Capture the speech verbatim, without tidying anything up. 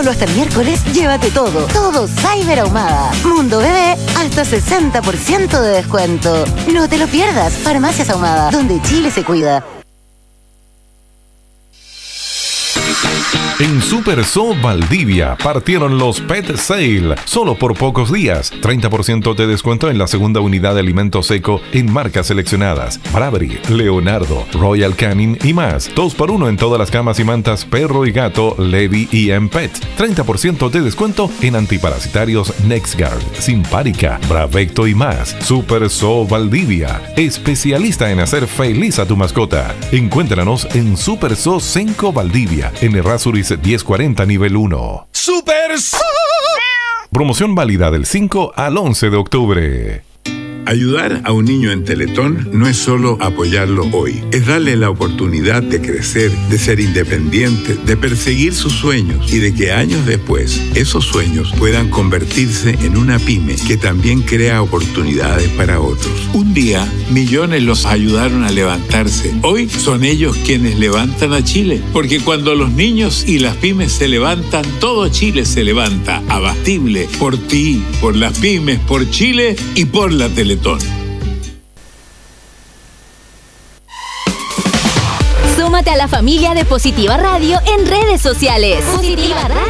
Solo hasta el miércoles, llévate todo, todo Cyber Ahumada. Mundo Bebé, hasta sesenta por ciento de descuento. No te lo pierdas. Farmacias Ahumada, donde Chile se cuida. En Super Zoo Valdivia partieron los Pet Sale, solo por pocos días. treinta por ciento de descuento en la segunda unidad de alimento seco en marcas seleccionadas. Bravery, Leonardo, Royal Canin y más. dos por uno en todas las camas y mantas perro y gato Levi y M-Pet. treinta por ciento de descuento en antiparasitarios NexGard, Simparica, Bravecto y más. Super Zoo Valdivia, especialista en hacer feliz a tu mascota. Encuéntranos en Super Zoo Senco Valdivia, en Errázuriz diez cuarenta nivel uno. Super Zoo. Promoción válida del cinco al once de octubre. Ayudar a un niño en Teletón no es solo apoyarlo hoy, es darle la oportunidad de crecer, de ser independiente, de perseguir sus sueños y de que años después esos sueños puedan convertirse en una pyme que también crea oportunidades para otros. Un día, millones los ayudaron a levantarse. Hoy son ellos quienes levantan a Chile, porque cuando los niños y las pymes se levantan, todo Chile se levanta. Abatible, por ti, por las pymes, por Chile y por la Teletón. Súmate a la familia de Positiva Radio en redes sociales. Positiva Radio.